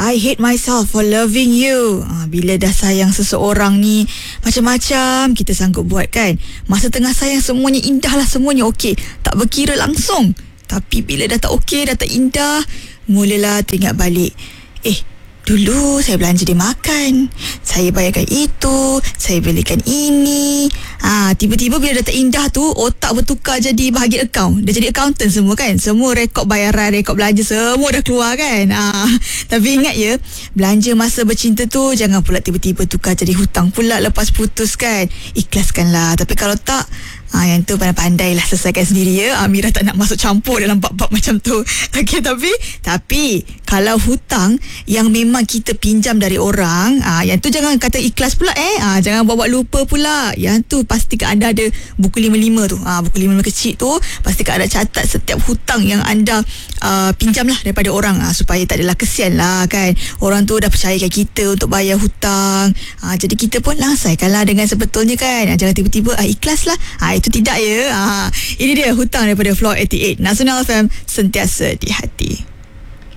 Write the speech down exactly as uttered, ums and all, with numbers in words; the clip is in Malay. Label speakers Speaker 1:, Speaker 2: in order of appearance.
Speaker 1: I hate myself for loving you. Ha, bila dah sayang seseorang ni, macam-macam kita sanggup buat kan. Masa tengah sayang semuanya indah lah, semuanya okey, tak berkira langsung. Tapi bila dah tak okey, dah tak indah, mulalah teringat balik, Eh dulu saya belanja dia makan, saya bayarkan itu, saya belikan ini. Ah, tiba-tiba bila dah tak indah tu, otak bertukar jadi bahagian akaun. Dah jadi accountant semua kan. Semua rekod bayaran, rekod belanja semua dah keluar kan. Ah, tapi ingat ya, belanja masa bercinta tu jangan pula tiba-tiba tukar jadi hutang pula lepas putus kan. Ikhlaskanlah. Tapi kalau tak, Ah, yang tu pandai-pandai lah selesaikan sendiri ya. Amirah tak nak masuk campur dalam bab-bab macam tu. Okey, tapi Tapi kalau hutang yang memang kita pinjam dari orang, ah, yang tu jangan kata ikhlas pula eh. Ah, jangan bawa lupa pula. Yang tu pastikan anda ada buku lima lima tu. Ah, buku lima lima kecil tu, pastikan anda catat setiap hutang yang anda uh, pinjam lah daripada orang. Ah, supaya tak adalah kesian lah kan. Orang tu dah percayakan kita untuk bayar hutang. Ah, jadi kita pun langsaikanlah dengan sebetulnya kan. Ah, jangan tiba-tiba ah, ikhlas lah. Ah, itu tidak ya. Ah, ini dia hutang daripada Floor lapan puluh lapan Nasional F M, sentiasa di hati.